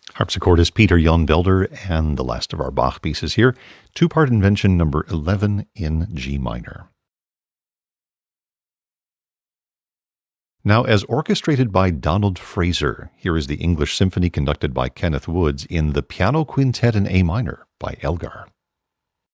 Harpsichordist Peter Jan Belder, and the last of our Bach pieces here, two-part invention number 11 in G minor. Now, as orchestrated by Donald Fraser, here is the English Symphony conducted by Kenneth Woods in the Piano Quintet in A minor by Elgar.